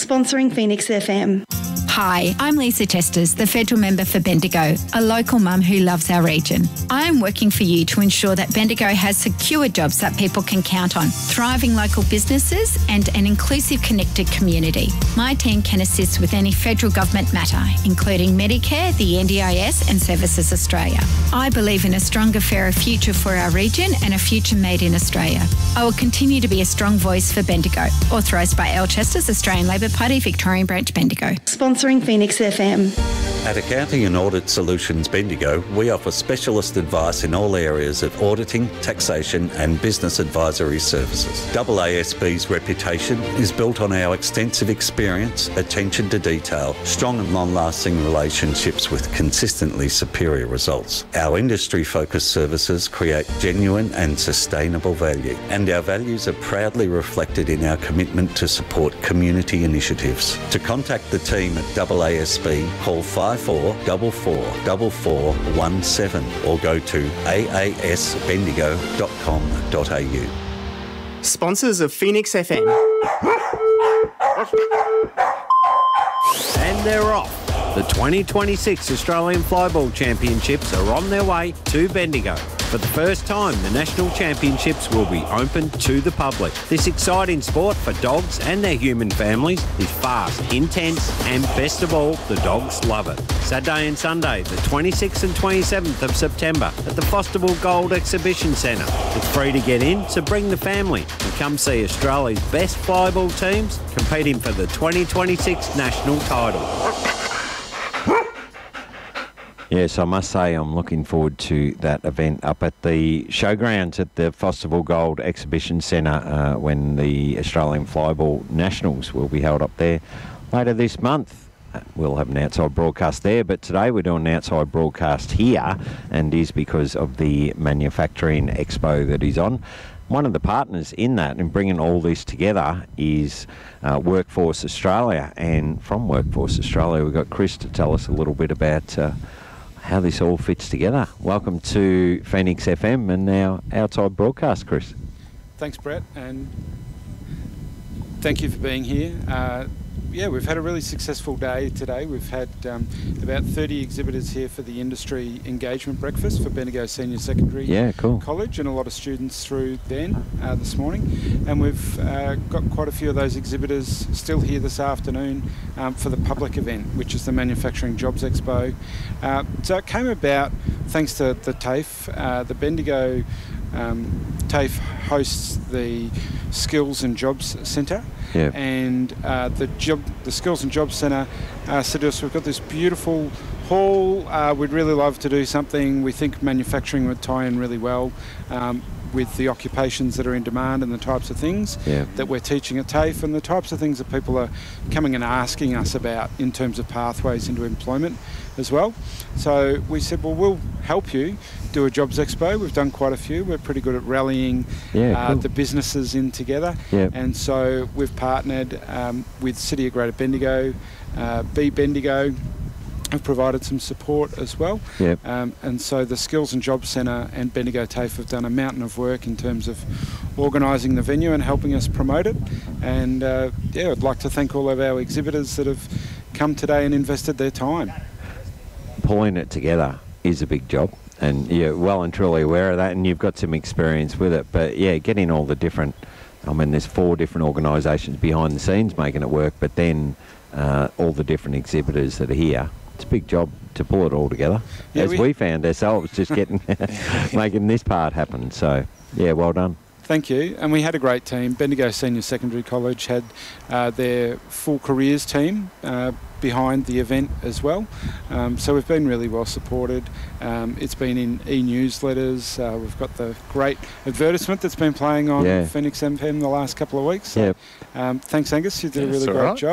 Sponsoring Phoenix FM. Hi, I'm Lisa Testers, the federal member for Bendigo, a local mum who loves our region. I am working for you to ensure that Bendigo has secure jobs that people can count on, thriving local businesses and an inclusive, connected community. My team can assist with any federal government matter, including Medicare, the NDIS and Services Australia. I believe in a stronger, fairer future for our region and a future made in Australia. I will continue to be a strong voice for Bendigo. Authorised by Al Chesters, Australian Labor Party, Victorian Branch, Bendigo. Sponsoring Phoenix FM. At Accounting and Audit Solutions Bendigo, we offer specialist advice in all areas of auditing, taxation and business advisory services. AASB's reputation is built on our extensive experience, attention to detail, strong and long-lasting relationships with consistently superior results. Our industry-focused services create genuine and sustainable value, and our values are proudly reflected in our commitment to support community initiatives. To contact the team at AASB, call 54444417 or go to aasbendigo.com.au. Sponsors of Phoenix FM. And they're off. The 2026 Australian Flyball Championships are on their way to Bendigo. For the first time, the National Championships will be open to the public. This exciting sport for dogs and their human families is fast, intense, and best of all, the dogs love it. Saturday and Sunday, the 26th and 27th of September at the Fosterville Gold Exhibition Centre. It's free to get in, so bring the family and come see Australia's best flyball teams competing for the 2026 national title. Yes, I must say I'm looking forward to that event up at the showgrounds at the Fosterville Gold Exhibition Centre when the Australian Flyball Nationals will be held up there later this month. We'll have an outside broadcast there, but today we're doing an outside broadcast here, and is because of the Manufacturing Expo that is on. One of the partners in that and bringing all this together is Workforce Australia, and from Workforce Australia we've got Chris to tell us a little bit about how this all fits together. Welcome to Phoenix FM and our outside broadcast, Chris. Thanks, Brett, and thank you for being here. We've had a really successful day today. We've had about 30 exhibitors here for the industry engagement breakfast for Bendigo Senior Secondary College, and a lot of students through then this morning. And we've got quite a few of those exhibitors still here this afternoon for the public event, which is the Manufacturing Jobs Expo. So it came about thanks to the TAFE. The Bendigo TAFE hosts the Skills and Jobs Centre. Yep. And the Skills and Jobs Centre said to us, we've got this beautiful hall, we'd really love to do something. We think manufacturing would tie in really well with the occupations that are in demand and the types of things that we're teaching at TAFE, and the types of things that people are coming and asking us about in terms of pathways into employment as well. So we said, well, we'll help you do a jobs expo. We've done quite a few. We're pretty good at rallying the businesses in together. And so we've partnered with City of Greater Bendigo, Be Bendigo, have provided some support as well. And so the Skills and Jobs Centre and Bendigo TAFE have done a mountain of work in terms of organising the venue and helping us promote it. And I'd like to thank all of our exhibitors that have come today and invested their time. Pulling it together is a big job, and you're well and truly aware of that, and you've got some experience with it. But getting all the different, there's 4 different organisations behind the scenes making it work, but then all the different exhibitors that are here. It's a big job to pull it all together, as we found ourselves just getting making this part happen. So, well done. Thank you. And we had a great team. Bendigo Senior Secondary College had their full careers team behind the event as well. So we've been really well supported. It's been in e-newsletters. We've got the great advertisement that's been playing on Phoenix FM the last couple of weeks. So, thanks, Angus. You did a really great job.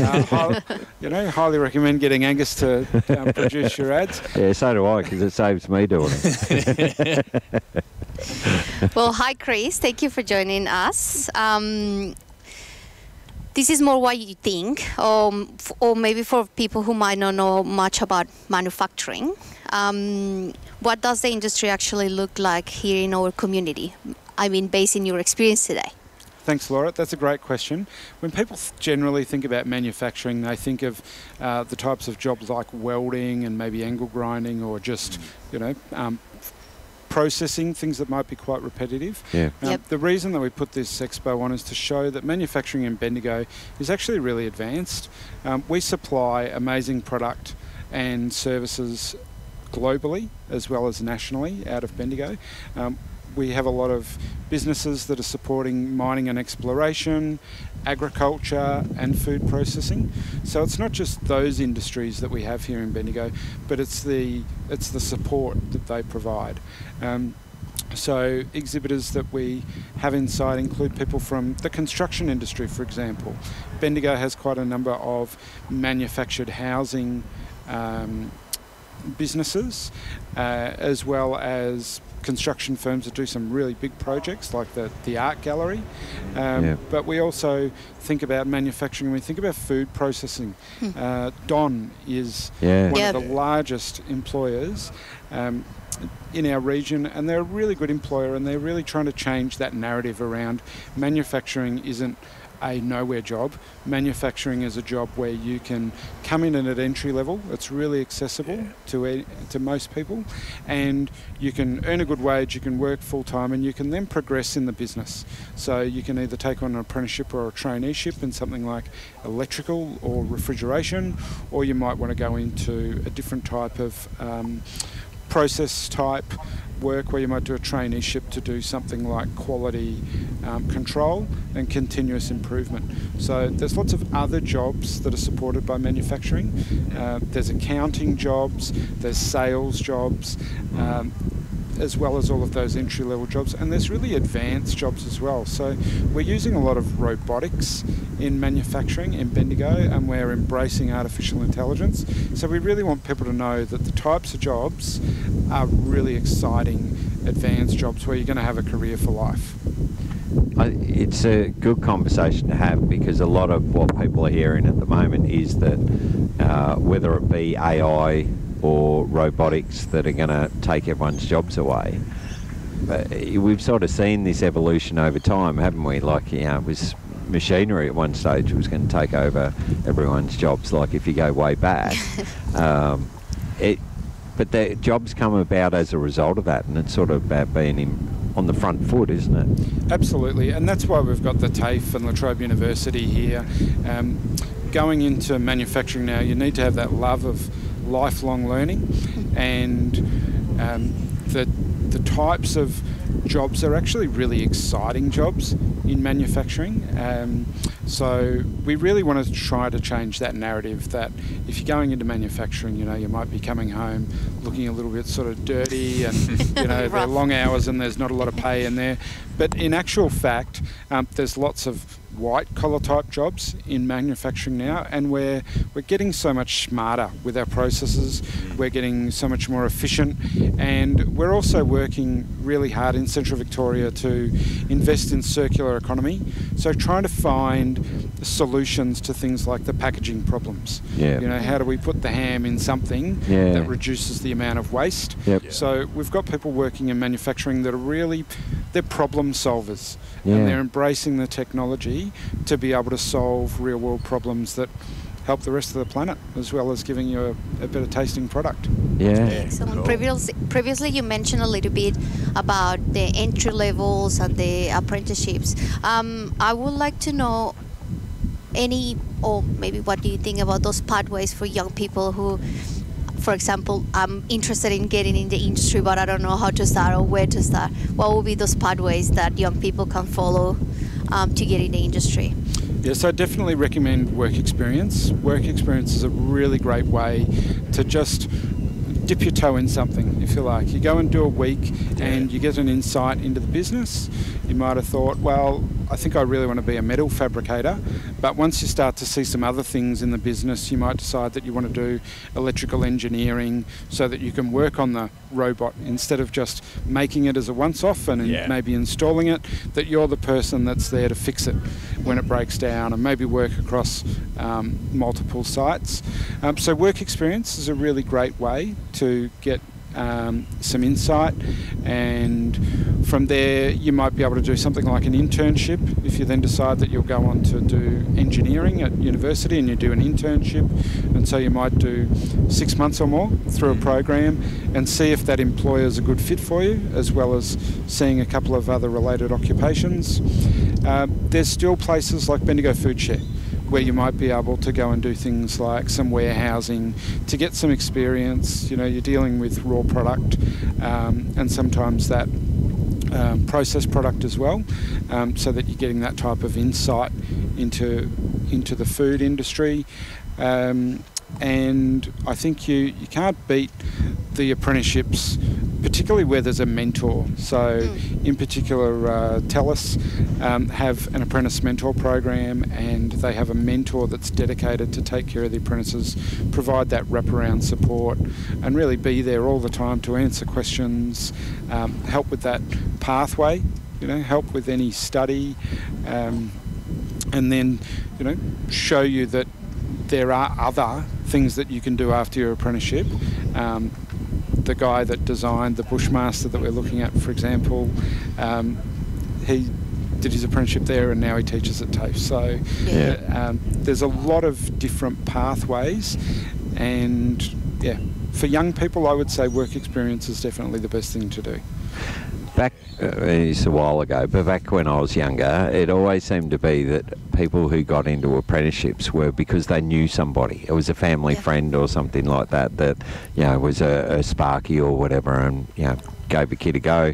Highly recommend getting Angus to produce your ads. Yeah, so do I, because it saves me doing it. Well, hi, Chris. Thank you for joining us. This is more what you think, or maybe for people who might not know much about manufacturing. What does the industry actually look like here in our community? Based on your experience today. Thanks, Laura. That's a great question. When people generally think about manufacturing, they think of the types of jobs like welding and maybe angle grinding, or just, processing, things that might be quite repetitive. Yeah. The reason that we put this expo on is to show that manufacturing in Bendigo is actually really advanced. We supply amazing product and services globally as well as nationally out of Bendigo. We have a lot of businesses that are supporting mining and exploration, agriculture and food processing. So it's not just those industries that we have here in Bendigo, but it's the support that they provide. So exhibitors that we have inside include people from the construction industry, for example. Bendigo has quite a number of manufactured housing businesses, as well as construction firms that do some really big projects like the art gallery. But we also think about manufacturing, we think about food processing. Don is one of the largest employers in our region, and they're a really good employer, and they're really trying to change that narrative around manufacturing isn't a nowhere job. Manufacturing is a job where you can come in at entry level. It's really accessible to most people, and you can earn a good wage, you can work full time, and you can then progress in the business. So you can either take on an apprenticeship or a traineeship in something like electrical or refrigeration, or you might want to go into a different type of process type work where you might do a traineeship to do something like quality control and continuous improvement. So there's lots of other jobs that are supported by manufacturing. There's accounting jobs, there's sales jobs, as well as all of those entry-level jobs, and there's really advanced jobs as well. So we're using a lot of robotics in manufacturing in Bendigo, and we're embracing artificial intelligence. So we really want people to know that the types of jobs are really exciting, advanced jobs where you're going to have a career for life. It's a good conversation to have, because a lot of what people are hearing at the moment is that whether it be AI or robotics that are going to take everyone's jobs away. But we've sort of seen this evolution over time, haven't we? Like, it was machinery at one stage was going to take over everyone's jobs, like if you go way back. But the jobs come about as a result of that, and it's sort of about being on the front foot, isn't it? Absolutely, and that's why we've got the TAFE and La Trobe University here. Going into manufacturing now, you need to have that love of lifelong learning, and the types of jobs are actually really exciting jobs in manufacturing. So we really want to try to change that narrative that if you're going into manufacturing, you might be coming home looking a little bit sort of dirty, and there are long hours and there's not a lot of pay in there. But in actual fact, there's lots of white collar type jobs in manufacturing now, and we're getting so much smarter with our processes, we're getting so much more efficient, and we're also working really hard in Central Victoria to invest in circular economy, so trying to find solutions to things like the packaging problems. How do we put the ham in something that reduces the amount of waste? So we've got people working in manufacturing that are they're problem solvers, and they're embracing the technology to be able to solve real world problems that help the rest of the planet, as well as giving you a better tasting product. Excellent. Previously you mentioned a little bit about the entry levels and the apprenticeships. I would like to know maybe what do you think about those pathways for young people who, for example, I'm interested in getting in the industry, but I don't know how to start or where to start. What would be those pathways that young people can follow to get in the industry? Yes, I definitely recommend work experience. Work experience is a really great way to just dip your toe in something, if you like. You go and do a week and you get an insight into the business. You might have thought, well, I think I really want to be a metal fabricator, but once you start to see some other things in the business, you might decide that you want to do electrical engineering so that you can work on the robot instead of just making it as a once-off and maybe installing it, that you're the person that's there to fix it when it breaks down, and maybe work across multiple sites. So work experience is a really great way to get some insight, and from there you might be able to do something like an internship. If you then decide that you'll go on to do engineering at university, and you do an internship, and so you might do 6 months or more through a program and see if that employer is a good fit for you, as well as seeing a couple of other related occupations. There's still places like Bendigo Food Share where you might be able to go and do things like some warehousing to get some experience. You know, you're dealing with raw product and sometimes that processed product as well, so that you're getting that type of insight into the food industry. And I think you can't beat the apprenticeships, particularly where there's a mentor. So in particular, TELUS have an apprentice mentor program, and they have a mentor that's dedicated to take care of the apprentices, provide that wraparound support, and really be there all the time to answer questions, help with that pathway, you know, help with any study, and then, you know, show you that there are other things that you can do after your apprenticeship. The guy that designed the Bushmaster that we're looking at, for example, he did his apprenticeship there and now he teaches at TAFE. So there's a lot of different pathways, and yeah, for young people I would say work experience is definitely the best thing to do. Back, it's a while ago, but back when I was younger, it always seemed to be that people who got into apprenticeships were because they knew somebody. It was a family friend or something like that, that, you know, was a sparky or whatever, and, you know, gave a kid a go.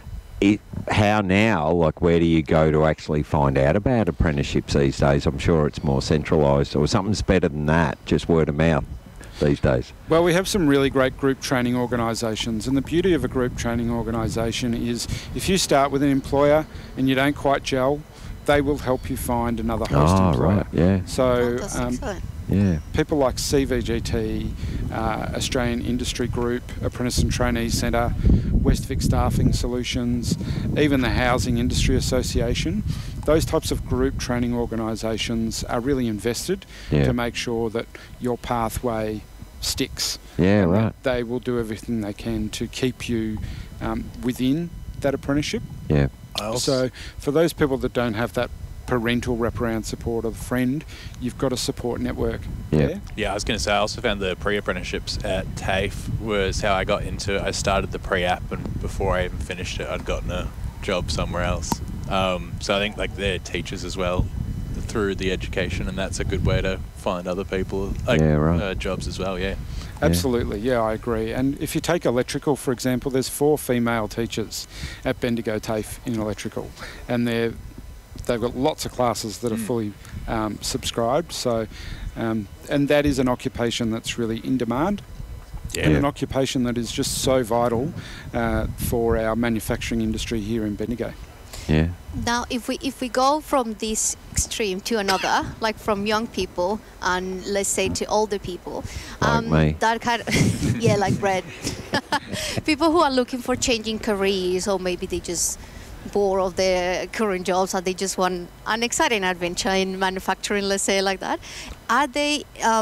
How now, like, where do you go to actually find out about apprenticeships these days? I'm sure it's more centralised, or something's better than that, just word of mouth these days. Well, we have some really great group training organisations, and the beauty of a group training organisation is if you start with an employer and you don't quite gel, they will help you find another host employer. Right, yeah. So yeah, people like CVGT, Australian Industry Group, Apprentice and Trainee Centre, Westvic Staffing Solutions, even the Housing Industry Association, those types of group training organisations are really invested to make sure that your pathway sticks. Yeah, right. They will do everything they can to keep you within that apprenticeship. Yeah. So for those people that don't have that parental wraparound support of a friend, you've got a support network. Yeah. Yeah, I was going to say, I also found the pre-apprenticeships at TAFE was how I got into it. I started the pre-app, and before I even finished it, I'd gotten a job somewhere else. So I think like they're teachers as well through the education, and that's a good way to find other people, like jobs as well, Absolutely, yeah, I agree. And if you take electrical, for example, there's 4 female teachers at Bendigo TAFE in electrical, and they've got lots of classes that are fully subscribed. So, and that is an occupation that's really in demand, and an occupation that is just so vital for our manufacturing industry here in Bendigo. Yeah. Now, if we go from this extreme to another, like from young people and let's say to older people, like me. That kind of like Brett, people who are looking for changing careers, or maybe they just bored of their current jobs, or they just want an exciting adventure in manufacturing, let's say like that. Are they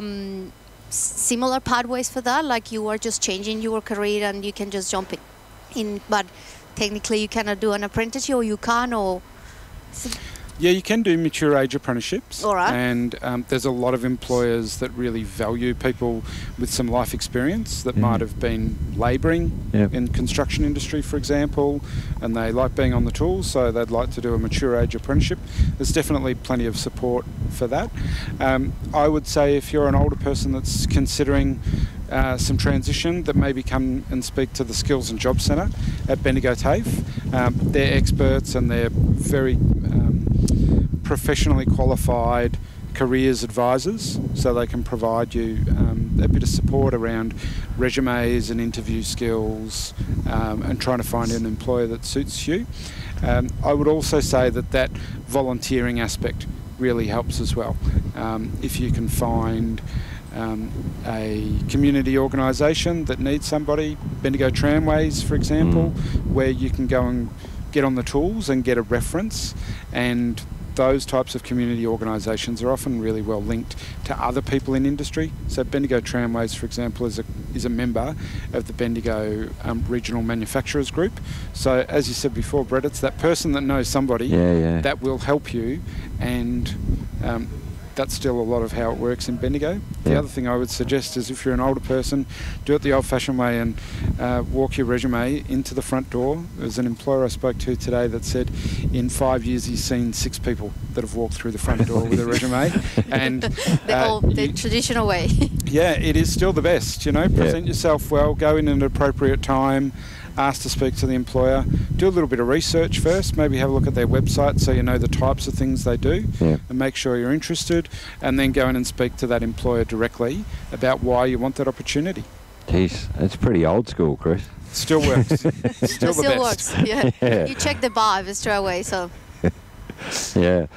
similar pathways for that? Like you are just changing your career and you can just jump in, but technically you cannot do an apprenticeship, or you can, or... Yeah, you can do mature age apprenticeships. All right. And there's a lot of employers that really value people with some life experience that might have been labouring in construction industry, for example, and they like being on the tools, so they'd like to do a mature age apprenticeship. There's definitely plenty of support for that. I would say if you're an older person that's considering some transition, that maybe come and speak to the Skills and Jobs Centre at Bendigo TAFE. They're experts and they're very professionally qualified careers advisors, so they can provide you a bit of support around resumes and interview skills and trying to find an employer that suits you. I would also say that volunteering aspect really helps as well. If you can find a community organisation that needs somebody, Bendigo Tramways, for example, where you can go and get on the tools and get a reference, and those types of community organisations are often really well linked to other people in industry. So Bendigo Tramways, for example, is a member of the Bendigo Regional Manufacturers Group. So as you said before, Brett, it's that person that knows somebody that will help you, and that's still a lot of how it works in Bendigo. The other thing I would suggest is, if you're an older person, do it the old-fashioned way and walk your resume into the front door. There's an employer I spoke to today that said in 5 years he's seen 6 people that have walked through the front door with a resume. And the traditional way. Yeah, it is still the best, you know. Present yourself well, go in at an appropriate time, ask to speak to the employer, do a little bit of research first, maybe have a look at their website so you know the types of things they do, and make sure you're interested, and then go in and speak to that employer directly about why you want that opportunity. Jeez, that's pretty old school, Chris. Still works. Still the best. Works, yeah. You check the bar straight away, so. Yeah.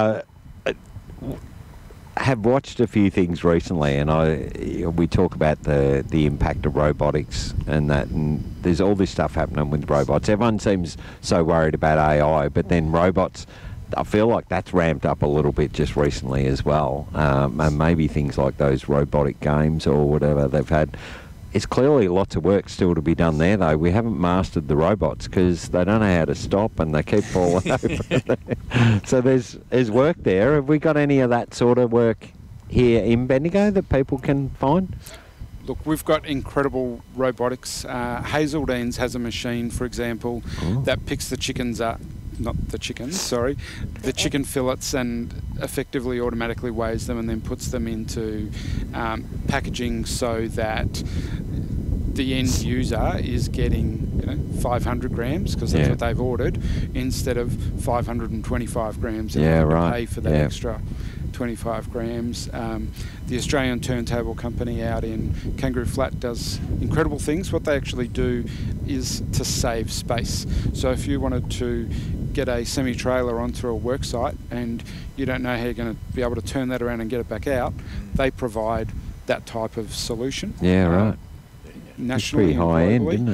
Have watched a few things recently, and we talk about the impact of robotics and that, and there's all this stuff happening with robots. Everyone seems so worried about AI, but then robots, I feel like that's ramped up a little bit just recently as well. And maybe things like those robotic games or whatever they've had. It's clearly lots of work still to be done there, though. We haven't mastered the robots because they don't know how to stop and they keep falling over. So there's work there. Have we got any of that sort of work here in Bendigo that people can find? Look, we've got incredible robotics. Hazeldene's has a machine, for example, that picks the chickens up. Not the chickens, sorry. The chicken fillets, and effectively automatically weighs them and then puts them into packaging so that the end user is getting 500 grams, because that's what they've ordered, instead of 525 grams, and to pay for that extra 25 grams. The Australian Turntable Company out in Kangaroo Flat does incredible things. What they actually do is to save space. So if you wanted to get a semi-trailer onto a work site and you don't know how you're going to be able to turn that around and get it back out, they provide that type of solution. Yeah, right. Nationally, it's pretty high end, isn't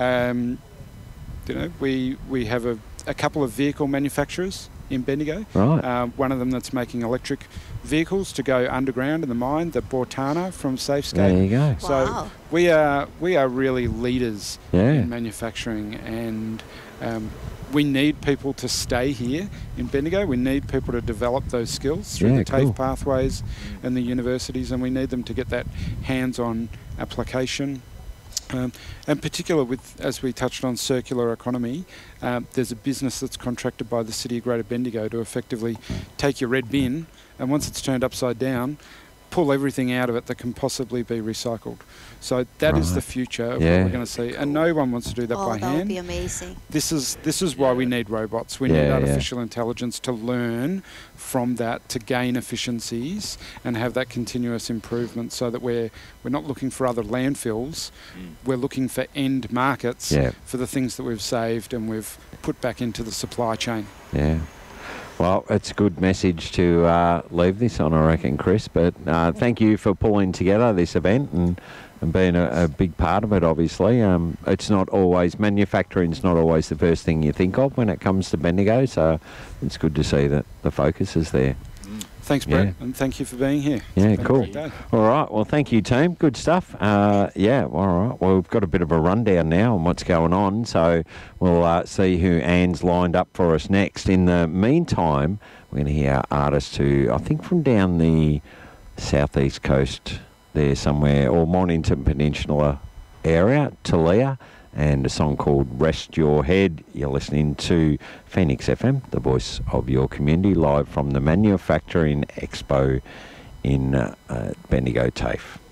it? Yeah. We have a couple of vehicle manufacturers in Bendigo. Right. One of them that's making electric vehicles to go underground in the mine, the Bortana from Safescape. There you go. So we are really leaders in manufacturing, and we need people to stay here in Bendigo. We need people to develop those skills through the TAFE pathways and the universities, and we need them to get that hands-on application. And particular with, as we touched on, circular economy, there's a business that's contracted by the City of Greater Bendigo to effectively take your red bin, and once it's turned upside down, pull everything out of it that can possibly be recycled. So that is the future of what we're going to see, and no one wants to do that by hand. That would be amazing. This is why we need robots. We need artificial intelligence to learn from that, to gain efficiencies and have that continuous improvement, so that we're not looking for other landfills. We're looking for end markets for the things that we've saved and we've put back into the supply chain. Yeah. Well, it's a good message to leave this on, I reckon, Chris. But thank you for pulling together this event and being a big part of it, obviously. It's not always, manufacturing's not always the first thing you think of when it comes to Bendigo, so it's good to see that the focus is there. Thanks, Brett, and thank you for being here. Yeah, cool. All right, well, thank you, team. Good stuff. All right. Well, we've got a bit of a rundown now on what's going on, so we'll see who Anne's lined up for us next. In the meantime, we're going to hear artists who, I think from down the southeast coast there somewhere, or Mornington Peninsula area, Talia, and a song called Rest Your Head. You're listening to Phoenix FM, the voice of your community, live from the Manufacturing Expo in Bendigo TAFE.